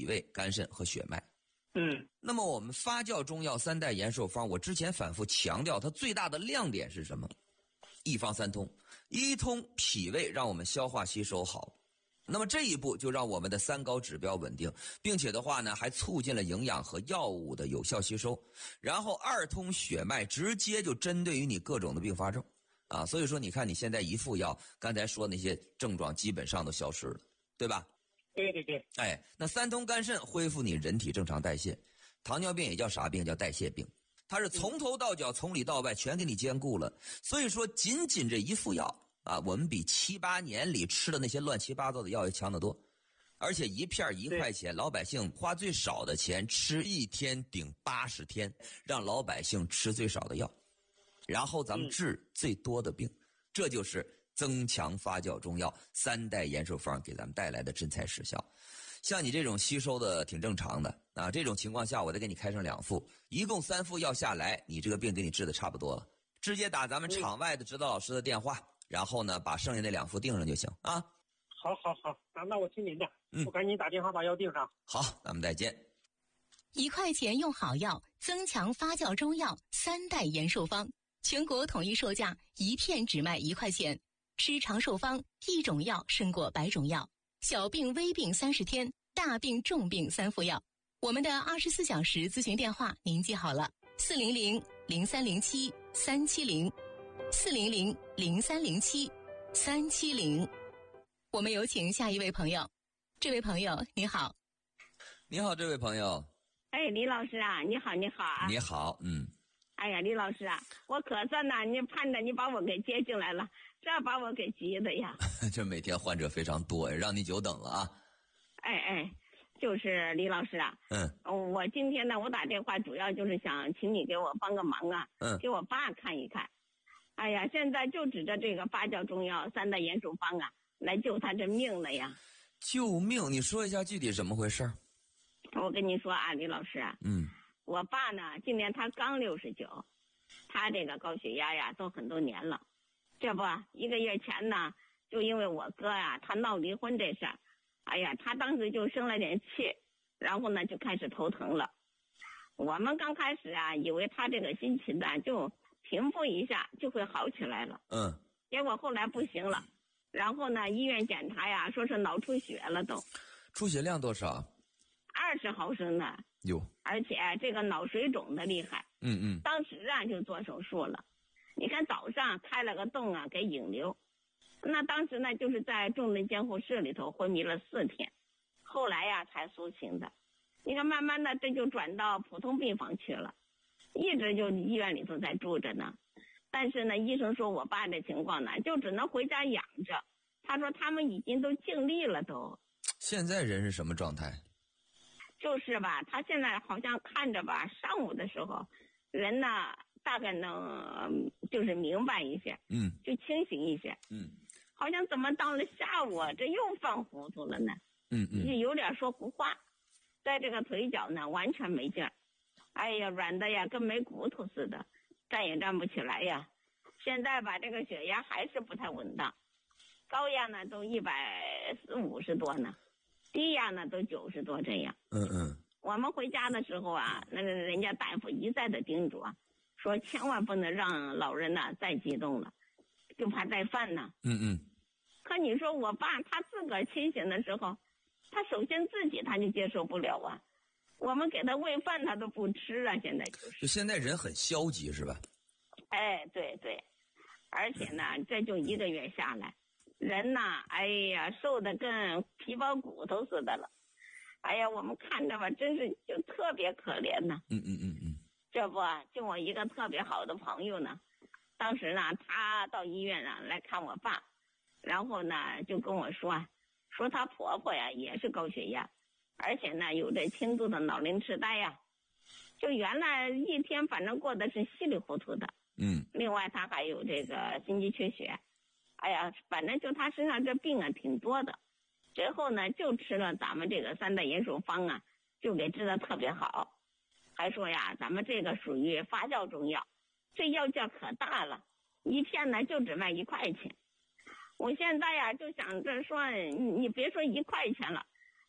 胃、肝肾和血脉。那么我们发酵中药三代延寿方，我之前反复强调它最大的亮点是什么？一方三通，一通脾胃，让我们消化吸收好。那么这一步就让我们的三高指标稳定，并且的话呢，还促进了营养和药物的有效吸收。然后二通血脉，直接就针对于你各种的并发症啊。所以说你看你现在一副药，刚才说那些症状基本上都消失了，对吧？ 对对对。 哎，那三通肝肾恢复你人体正常代谢。糖尿病也叫啥病？叫代谢病。它是从头到脚从里到外全给你兼顾了。所以说仅仅这一副药啊，我们比7、8年里吃的那些乱七八糟的药要强得多。而且一片1块钱，老百姓花最少的钱吃1天顶80天，让老百姓吃最少的药，然后咱们治最多的病。这就是增强发酵中药三代延寿方给咱们带来的真材实效。像你这种吸收的挺正常的啊，这种情况下我再给你开上2副，一共3副药下来，你这个病给你治的差不多了。直接打咱们场外的指导老师的电话，然后呢把剩下那2副订上就行啊。 好，那我听您的，我赶紧打电话把药订上。 好，咱们再见。 1块钱用好药，增强发酵中药三代延寿方，全国统一售价，一片只卖1块钱。吃长寿方，一种药胜过100种药。小病微病30天，大病重病3副药。我们的24小时咨询电话您记好了，400-0307-370，400-0307-370。我们有请下一位朋友。这位朋友你好。 你好，这位朋友。 哎，李老师啊，你好。 你好。 哎呀，李老师啊，我可算呢，你盼着你把我给接进来了，这把我给急的呀。 这每天患者非常多，让你久等了啊。 哎，就是李老师啊。我今天呢，我打电话主要就是想请你给我帮个忙啊。给我爸看一看。哎呀，现在就指着这个发酵中药三代延寿方啊，来救他这命了呀。 救命？你说一下具体怎么回事？ 我跟你说啊，李老师啊。我爸呢，今年他刚69，他这个高血压呀都很多年了。这不1个月前呢，就因为我哥呀他闹离婚这事儿，哎呀，他当时就生了点气，然后呢就开始头疼了。我们刚开始啊以为他这个心情呢就平复一下就会好起来了。结果后来不行了，然后呢医院检查呀说是脑出血了都。 出血量多少 ？20毫升呢。 哟， 而且这个脑水肿的厉害。当时啊就做手术了。你看早上开了个洞啊给引流，那当时呢就是在重症监护室里头昏迷了4天，后来呀才苏醒的。你看慢慢的这就转到普通病房去了，一直就医院里头在住着呢。但是呢医生说我爸这情况呢就只能回家养着，他说他们已经都尽力了都。 现在人是什么状态？ 就是吧，他现在好像看着吧，上午的时候人呢大概能就是明白一些，就清醒一些，好像怎么到了下午这又犯糊涂了呢？就有点说胡话，在这个腿脚呢完全没劲儿，哎呀软的呀跟没骨头似的，站也站不起来呀。现在吧这个血压还是不太稳当，高压呢都150多呢，低压呢都90多这样。我们回家的时候啊，那个人家大夫一再的叮嘱啊，说千万不能让老人呢再激动了，就怕带饭呢。可你说我爸他自个儿清醒的时候，他首先自己他就接受不了啊，我们给他喂饭他都不吃啊，现在就现在人很消极是吧？ 哎，对，而且呢这就1个月下来，人呐哎呀瘦的跟皮包骨头似的了。哎呀我们看着吧真是就特别可怜呢。这不就我一个特别好的朋友呢，当时呢他到医院啊来看我爸，然后呢就跟我说她婆婆呀也是高血压，而且呢有这轻度的脑龄痴呆呀，就原来一天反正过得是稀里糊涂的。另外他还有这个心肌缺血，哎呀反正就他身上这病啊挺多的。最后呢就吃了咱们这个三代延寿方啊，就给治得特别好。还说呀咱们这个属于发酵中药，这药价可大了，一片呢就只卖1块钱。我现在呀就想着说你别说1块钱了，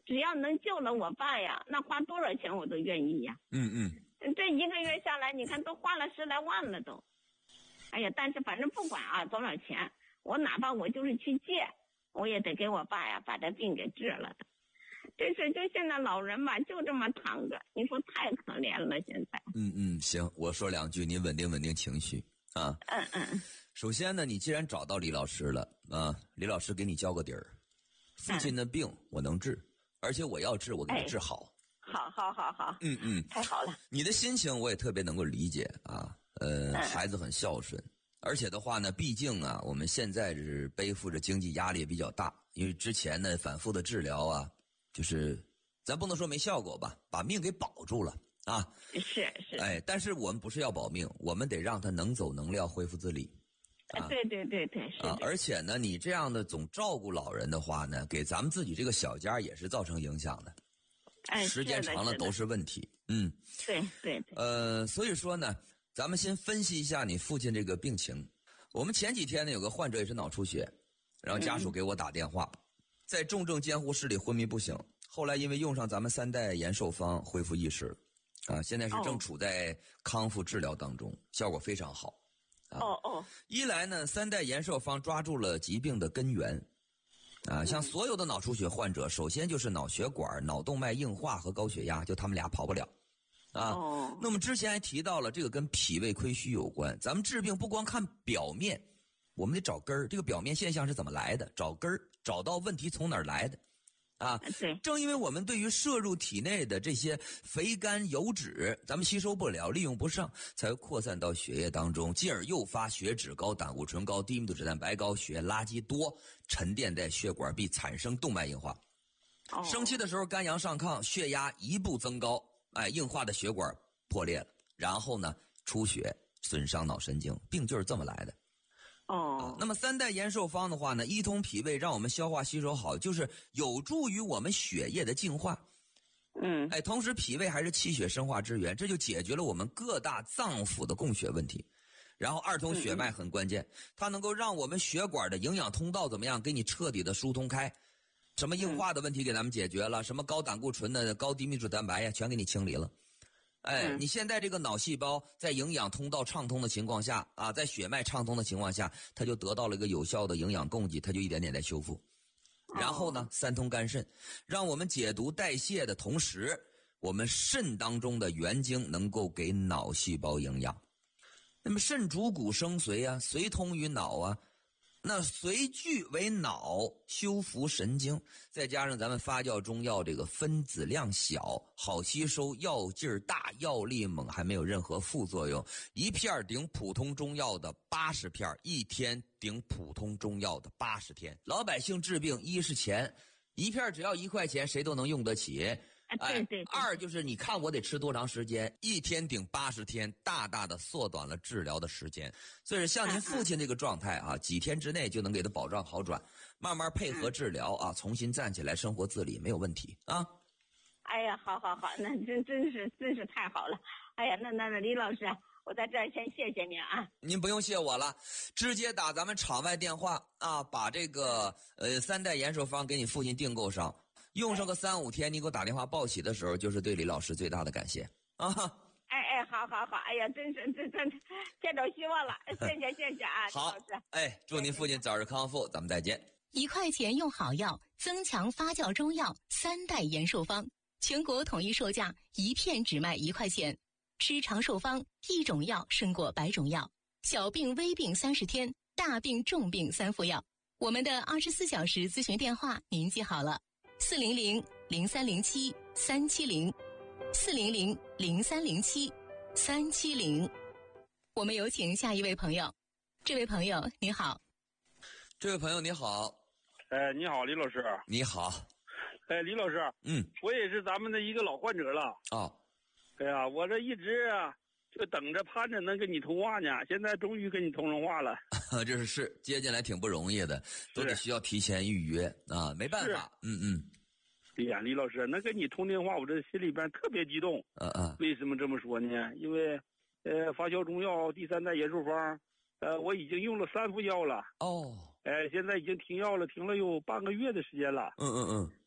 只要能救了我爸呀，那花多少钱我都愿意呀。这1个月下来，你看都花了10来万了都。哎呀，但是反正不管啊多少钱，我哪怕我就是去借，我也得给我爸呀把这病给治了的。这是就现在老人吧，就这么躺着，你说太可怜了现在。 行，我说2句，您稳定稳定情绪啊。首先呢，你既然找到李老师了啊，李老师给你交个底儿，父亲的病我能治，而且我要治，我给他治好。 好，太好了。 你的心情我也特别能够理解啊。孩子很孝顺，而且的话呢，毕竟啊，我们现在是背负着经济压力也比较大，因为之前呢反复的治疗啊，就是咱不能说没效果吧，把命给保住了啊。 是。 但是我们不是要保命，我们得让他能走能撂，恢复自理。 对，是啊。而且呢，你这样的总照顾老人的话呢，给咱们自己这个小家也是造成影响的。时间长了都是问题。 对。 所以说呢，咱们先分析一下你父亲这个病情。我们前几天呢有个患者也是脑出血，然后家属给我打电话，在重症监护室里昏迷不醒，后来因为用上咱们3代延寿方恢复意识了啊，现在是正处在康复治疗当中，效果非常好。一来呢，3代延寿方抓住了疾病的根源啊，像所有的脑出血患者，首先就是脑血管、脑动脉硬化和高血压，就他们俩跑不了啊。那么之前还提到了这个跟脾胃亏虚有关，咱们治病不光看表面，我们得找根儿，这个表面现象是怎么来的，找根儿，找到问题从哪儿来的啊。 对， 正因为我们对于摄入体内的这些肥甘油脂咱们吸收不了，利用不上，才会扩散到血液当中，进而诱发血脂高、胆固醇高、低密度脂蛋白高、血液垃圾多，沉淀在血管壁，产生动脉硬化。生气的时候肝阳上亢，血压一步增高，硬化的血管破裂了，然后呢出血，损伤脑神经，病就是这么来的。那么3代延寿方的话呢，一通脾胃，让我们消化吸收好，就是有助于我们血液的净化。同时脾胃还是气血生化之源，这就解决了我们各大脏腑的供血问题。然后2通血脉很关键，它能够让我们血管的营养通道怎么样，给你彻底的疏通开。什么硬化的问题给咱们解决了，什么高胆固醇的、高低密度蛋白呀，全给你清理了。你现在这个脑细胞在营养通道畅通的情况下啊，在血脉畅通的情况下，它就得到了一个有效的营养供给，它就一点点在修复。然后呢，3通肝肾，让我们解毒代谢的同时，我们肾当中的元精能够给脑细胞营养。那么肾主骨生髓啊，髓通于脑啊，那髓聚为脑，修复神经，再加上咱们发酵中药这个分子量小，好吸收，药劲儿大，药力猛，还没有任何副作用，一片顶普通中药的80片，一天顶普通中药的80天。老百姓治病，一是钱，一片只要1块钱，谁都能用得起。 对。 2就是你看我得吃多长时间，一天顶80天，大大的缩短了治疗的时间。所以像您父亲这个状态啊，几天之内就能给他保障好转，慢慢配合治疗啊，重新站起来，生活自理没有问题啊。 哎呀，好，那真是太好了。哎呀，那李老师，我在这儿先谢谢您啊。 您不用谢我了，直接打咱们场外电话啊，把这个3代延寿方给你父亲订购上。用上个3、5天，你给我打电话报喜的时候，就是对李老师最大的感谢啊！ 好，哎呀，真见着希望了，谢谢啊， 好， 李老师， 祝您父亲早日康复，咱们再见。 1块钱用好药，增强发酵中药3代延寿方，全国统一售价1片只卖1块钱。吃长寿方，一种药胜过100种药，小病微病30天，大病重病3副药。我们的24小时咨询电话您记好了。400-0307-370，400-0307-370。我们有请下一位朋友。这位朋友你好。 这位朋友你好。 你好，李老师。 你好。 李老师。我也是咱们的一个老患者了。哎呀，我这一直啊就等着盼着能跟你通话呢，现在终于跟你通上话了。 这是接进来挺不容易的，都得需要提前预约啊，没办法。 哎呀，李老师，能跟你通电话，我这心里边特别激动。为什么这么说呢？因为发酵中药第3代延寿方，我已经用了3副药了。现在已经停药了，停了有半个月的时间了。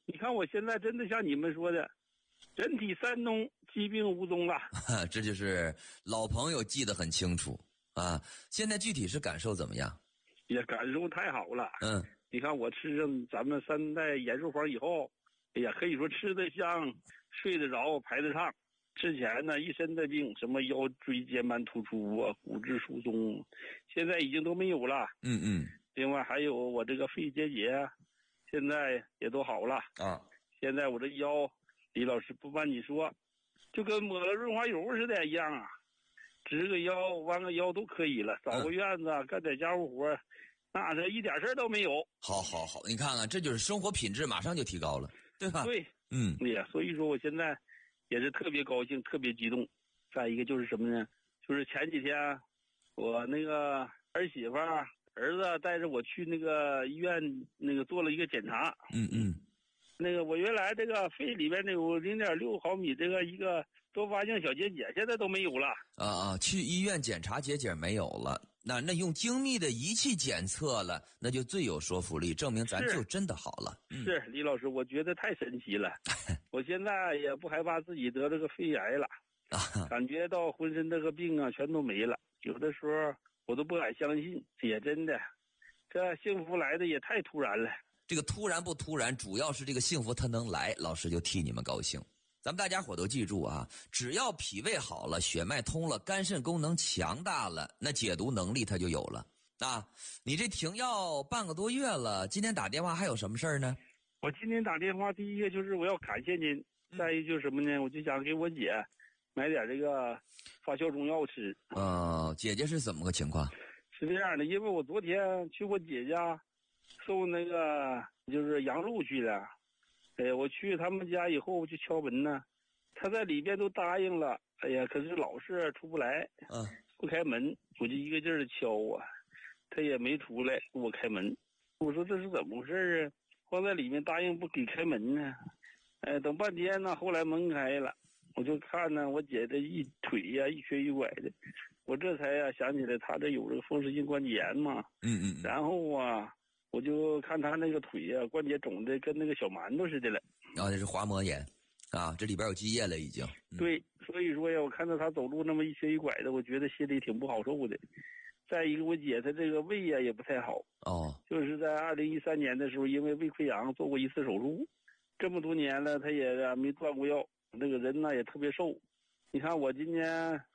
你看我现在真的像你们说的，人体三通，疾病无踪了。 这就是老朋友记得很清楚啊。现在具体是感受怎么样？ 也感受太好了。你看我吃上咱们3代延寿方以后，哎呀，可以说吃得香，睡得着，排得畅。之前呢，一身的病，什么腰椎间盘突出啊、骨质疏松，现在已经都没有了。另外还有我这个肺结节，现在也都好了啊。现在我这腰，李老师不瞒你说，就跟抹了润滑油似的一样啊，直个腰、弯个腰都可以了，扫个院子，干点家务活，那这一点事儿都没有。 好，你看看，这就是生活品质马上就提高了，对吧？ 对，呀，所以说我现在也是特别高兴，特别激动。再一个就是什么呢？就是前几天我那个儿媳妇、儿子带着我去那个医院那个做了一个检查。那个我原来这个肺里边那有0.6毫米这个一个多发性小结节，现在都没有了。 去医院检查结节没有了，那用精密的仪器检测了，那就最有说服力，证明咱就真的好了。 是李老师，我觉得太神奇了。我现在也不害怕自己得这个肺癌了，感觉到浑身这个病啊全都没了。有的时候我都不敢相信，也真的，这幸福来的也太突然了。 这个突然不突然，主要是这个幸福它能来，老师就替你们高兴。咱们大家伙都记住啊，只要脾胃好了，血脉通了，肝肾功能强大了，那解毒能力它就有了啊。你这停药半个多月了，今天打电话还有什么事儿呢？ 我今天打电话，第一个就是我要感谢您，再一个就是什么呢？我就想给我姐买点这个发酵中药吃。 姐姐是怎么个情况？ 是这样的，因为我昨天去我姐家送那个就是羊肉去了。我去他们家以后就敲门呢，他在里边都答应了，哎呀，可是老是出不来，不开门，我就一个劲儿的敲啊，他也没出来给我开门。我说这是怎么回事啊？光在里面答应不给开门呢，等半天呢，后来门开了，我就看呢，我姐这一腿呀一瘸一拐的，我这才想起来他这有这个风湿性关节炎嘛，然后啊。我就看他那个腿呀，关节肿的跟那个小馒头似的了。 这是滑膜炎，这里边有积液了已经。 对，所以说呀，我看到他走路那么一瘸一拐的，我觉得心里挺不好受的。再一个，我姐她这个胃呀也不太好。就是在2013年的时候，因为胃溃疡做过一次手术，这么多年了，她也没断过药。那个人呢也特别瘦。你看我今年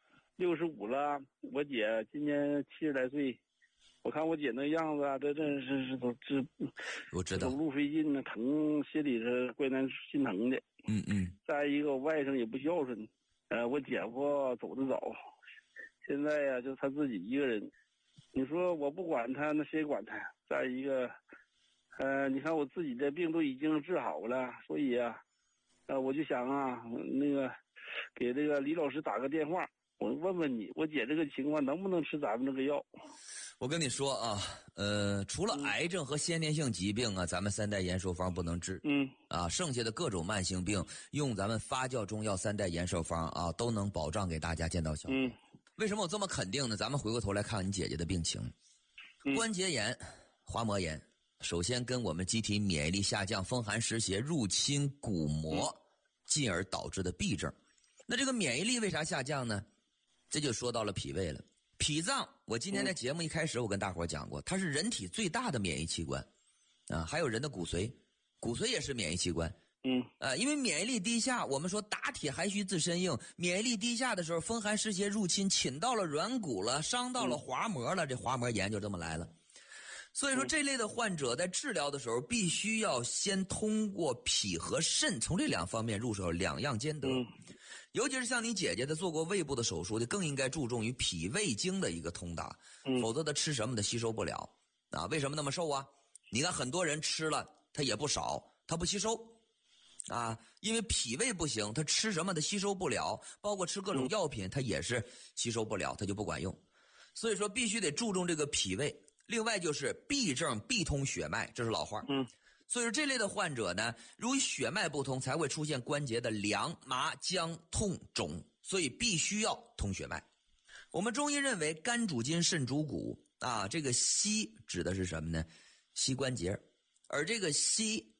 65了，我姐今年70来岁。我看我姐那样子啊，这真是都我知道走路费劲呢，疼，心里是怪难心疼的。再一个，我外甥也不孝顺，我姐夫走得早，现在呀就他自己一个人。你说我不管他，那谁管他？再一个，你看我自己的病都已经治好了，所以啊，我就想啊，那个给这个李老师打个电话，我问问你，我姐这个情况能不能吃咱们这个药？ 我跟你说啊，除了癌症和先天性疾病啊，咱们3代延寿方不能治。剩下的各种慢性病，用咱们发酵中药3代延寿方啊，都能保障给大家见到效果。为什么我这么肯定呢？咱们回过头来看你姐姐的病情，关节炎、滑膜炎，首先跟我们机体免疫力下降、风寒湿邪入侵骨膜，进而导致的痹症。那这个免疫力为啥下降呢？这就说到了脾胃了。脾脏，我今天在节目一开始我跟大伙讲过，它是人体最大的免疫器官，还有人的骨髓，骨髓也是免疫器官。因为免疫力低下，我们说打铁还需自身硬，免疫力低下的时候，风寒湿邪入侵，侵到了软骨了，伤到了滑膜了，这滑膜炎就这么来了。所以说这类的患者在治疗的时候，必须要先通过脾和肾从这两方面入手，两样兼得。尤其是像你姐姐的做过胃部的手术的，更应该注重于脾胃经的一个通达，否则她吃什么她吸收不了为什么那么瘦啊？你看很多人吃了他也不少，他不吸收因为脾胃不行，他吃什么他吸收不了，包括吃各种药品他也是吸收不了，他就不管用。所以说必须得注重这个脾胃。另外就是痹症必通血脉，这是老话。所以说这类的患者呢，由于血脉不通，才会出现关节的凉、麻、僵、痛、肿，所以必须要通血脉。我们中医认为肝主筋，肾主骨这个膝指的是什么呢？膝关节，而这个膝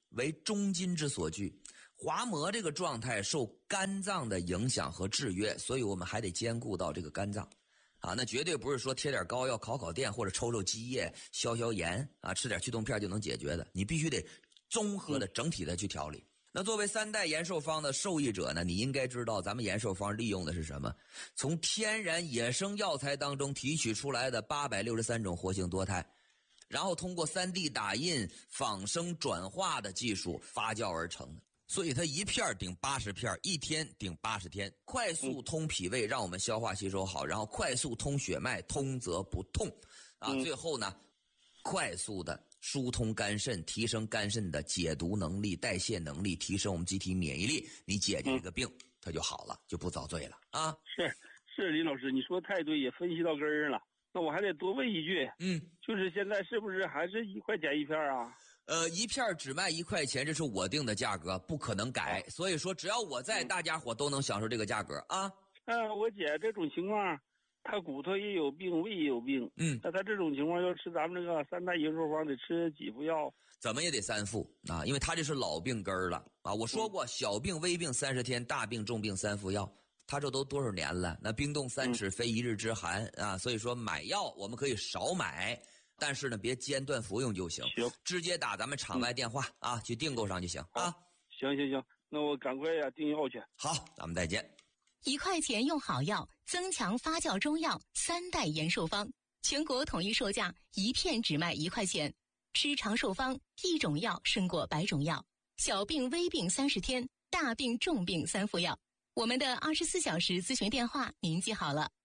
为中筋之所居，滑膜这个状态受肝脏的影响和制约，所以我们还得兼顾到这个肝脏。那绝对不是说贴点膏药、烤电或者抽积液、消炎吃点去痛片就能解决的，你必须得综合的、整体的去调理。那作为3代延寿方的受益者呢，你应该知道咱们延寿方利用的是什么？从天然野生药材当中提取出来的863种活性多肽，然后通过3D 打印、仿生转化的技术发酵而成的。所以它一片顶80片，一天顶80天，快速通脾胃，让我们消化吸收好，然后快速通血脉，通则不痛最后呢，快速的疏通肝肾，提升肝肾的解毒能力、代谢能力，提升我们机体免疫力，你解决这个病它就好了，就不遭罪了啊！ 是林老师，你说太对，也分析到根儿了。那我还得多问一句，就是现在是不是还是1块钱一片啊？ 一片只卖1块钱，这是我定的价格，不可能改。所以说，只要我在，大家伙都能享受这个价格啊。 我姐这种情况，她骨头也有病，胃也有病。那她这种情况要吃咱们这个3代延寿方得吃几副药？ 怎么也得3副啊，因为她这是老病根儿了啊。我说过，小病微病30天，大病重病3副药。他这都多少年了？那冰冻3尺非一日之寒啊。所以说买药我们可以少买。但是呢，别间断服用就行。 行， 直接打咱们场外电话去订购上就行啊。 行，那我赶快订药去。 好，咱们再见。 1块钱用好药，增强发酵中药3代延寿方，全国统一售价1片只卖1块钱。吃长寿方，一种药胜过100种药。小病微病30天，大病重病3副药。我们的24小时咨询电话您记好了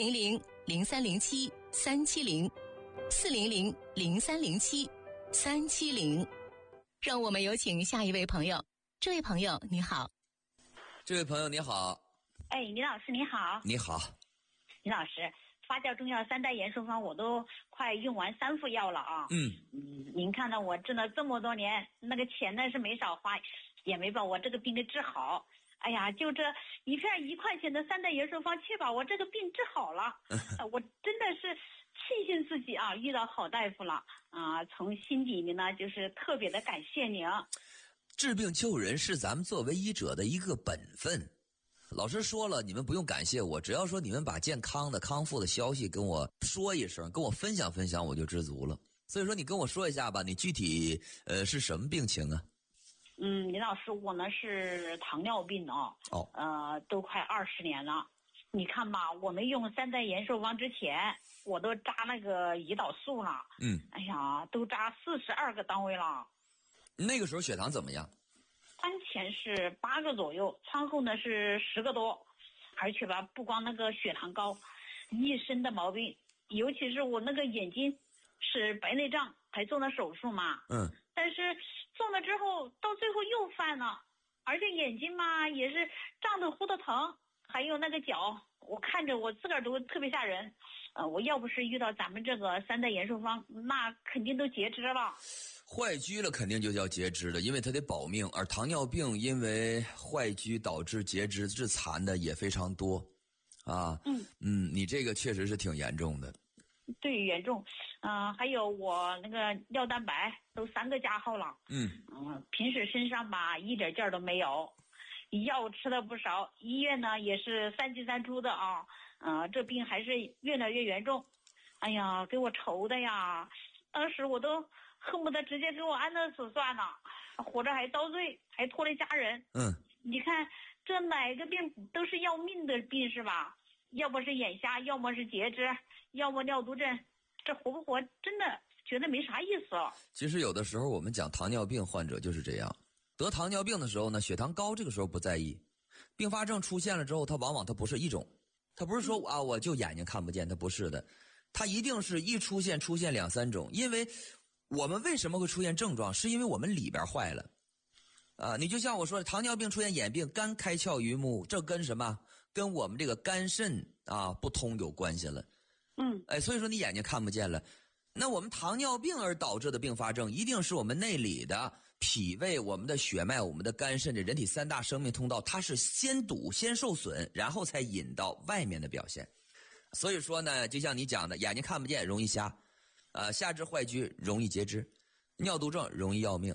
：400-0307-370。400-0307-370。让我们有请下一位朋友。这位朋友你好。 这位朋友你好。 李老师你好。 你好。 李老师，发酵中药3代延寿方我都快用完3副药了啊。您看到我挣了这么多年，那个钱呢是没少花，也没把我这个病给治好。哎呀，就这一片1块钱的3代延寿方，却把我这个病治好了。我真的是庆幸自己遇到好大夫了从心底里呢就是特别的感谢您。 治病救人是咱们作为医者的一个本分。老师说了，你们不用感谢我，只要说你们把健康的康复的消息跟我说一声，跟我分享分享，我就知足了。所以说你跟我说一下吧，你具体是什么病情啊？ 林老师，我呢是糖尿病都快20年了。你看吧，我没用3代延寿方之前，我都扎那个胰岛素了。哎呀，都扎42个单位了。 那个时候血糖怎么样？ 餐前是8个左右，餐后呢是10个多。而且吧，不光那个血糖高，一身的毛病，尤其是我那个眼睛是白内障，还做了手术嘛。但是做了之后，到最后又犯了，而且眼睛嘛也是胀得呼的疼，还有那个脚，我看着我自个儿都特别吓人。我要不是遇到咱们这个3代延寿方，那肯定都截肢了。 坏疽了肯定就叫截肢了，因为它得保命。而糖尿病因为坏疽导致截肢致残的也非常多你这个确实是挺严重的。 对，严重。还有我那个尿蛋白都3个加号了。平时身上吧一点劲儿都没有，药吃了不少，医院呢也是3进3出的这病还是越来越严重。哎呀，给我愁的呀！当时我都恨不得直接给我安乐死算了，活着还遭罪，还拖累家人。你看这哪个病都是要命的病是吧？要么是眼瞎，要么是截肢，要么尿毒症，这活不活真的觉得没啥意思了。 其实有的时候我们讲糖尿病患者就是这样，得糖尿病的时候呢，血糖高这个时候不在意，并发症出现了之后，它往往它不是一种，它不是说我就眼睛看不见，它不是的，它一定是一出现2、3种。因为我们为什么会出现症状，是因为我们里边坏了你就像我说的，糖尿病出现眼病，肝开窍于目，这跟什么？跟我们这个肝肾不通有关系了。所以说你眼睛看不见了。那我们糖尿病而导致的并发症，一定是我们内里的脾胃、我们的血脉、我们的肝肾，这人体3大生命通道，它是先堵、先受损，然后才引到外面的表现。所以说呢，就像你讲的，眼睛看不见容易瞎，下肢坏疽容易截肢，尿毒症容易要命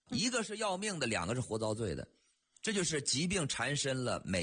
一个是要命的，两个是活遭罪的，这就是疾病缠身了。